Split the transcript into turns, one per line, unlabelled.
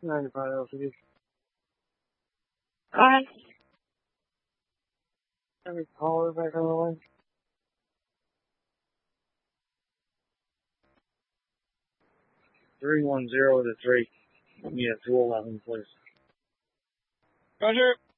95 LCD. Alright. Let me call her back on the line. 310 to 3. Yeah, 211, please.
Roger.